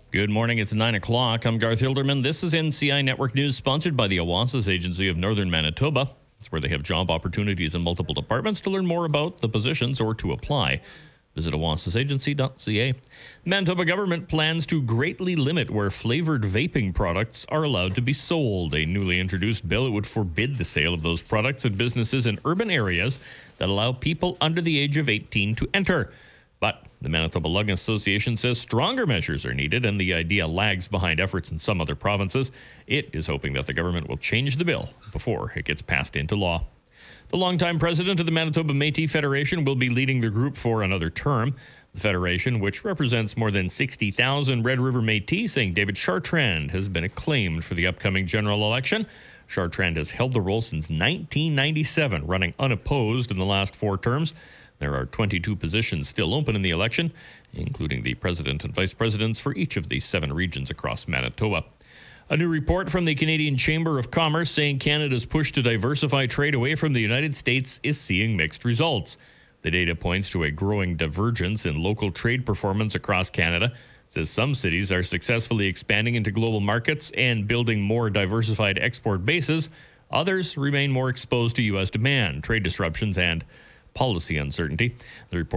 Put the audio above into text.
Good morning. It's 9 o'clock. I'm Garth Hilderman. This is NCI Network News, sponsored by the Owasis Agency of Northern Manitoba. It's where they have job opportunities in multiple departments. To learn more about the positions or to apply, visit owasisagency.ca. The Manitoba government plans to greatly limit where flavored vaping products are allowed to be sold. A newly introduced bill would forbid the sale of those products at businesses in urban areas that allow people under the age of 18 to enter. But the Manitoba Lung Association says stronger measures are needed, and the idea lags behind efforts in some other provinces. It is hoping that the government will change the bill before it gets passed into law. The longtime president of the Manitoba Métis Federation will be leading the group for another term. The federation, which represents more than 60,000 Red River Métis, saying David Chartrand has been acclaimed for the upcoming general election. Chartrand has held the role since 1997, running unopposed in the last 4 terms. There are 22 positions still open in the election, including the president and vice presidents for each of the 7 regions across Manitoba. A new report from the Canadian Chamber of Commerce saying Canada's push to diversify trade away from the United States is seeing mixed results. The data points to a growing divergence in local trade performance across Canada. It says some cities are successfully expanding into global markets and building more diversified export bases. Others remain more exposed to U.S. demand, trade disruptions, and policy uncertainty. The report